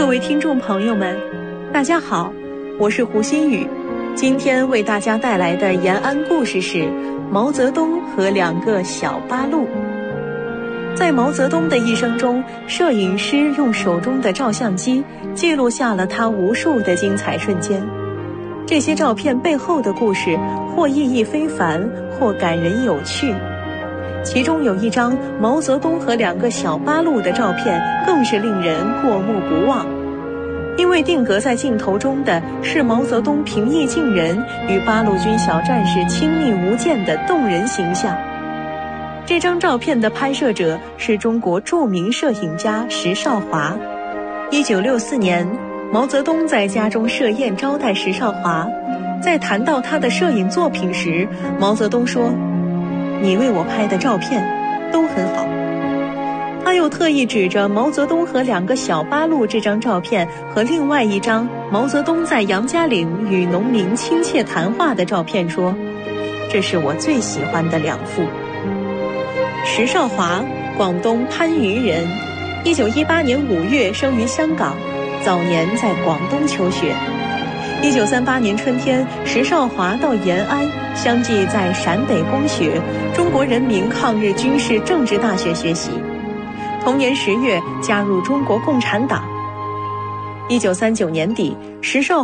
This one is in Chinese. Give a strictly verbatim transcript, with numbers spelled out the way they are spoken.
各位听众朋友们，大家好，我是胡心雨。今天为大家带来的延安故事是毛泽东和两个小八路。在毛泽东的一生中，摄影师用手中的照相机记录下了他无数的精彩瞬间。这些照片背后的故事或意义非凡，或感人有趣。其中有一张毛泽东和两个小八路的照片更是令人过目不忘，因为定格在镜头中的是毛泽东平易近人与八路军小战士亲密无间的动人形象。这张照片的拍摄者是中国著名摄影家石少华。一九六四年，毛泽东在家中设宴招待石少华。在谈到他的摄影作品时，毛泽东说：“你为我拍的照片都很好。”他又特意指着毛泽东和两个小八路这张照片和另外一张毛泽东在杨家岭与农民亲切谈话的照片说：“这是我最喜欢的两幅。”石少华，广东番禺人，一九一八年五月生于香港，早年在广东求学。一九三八年春天，石少华到延安，相继在陕北公学、中国人民抗日军事政治大学学习。同年十月加入中国共产党。一九三九年底，石少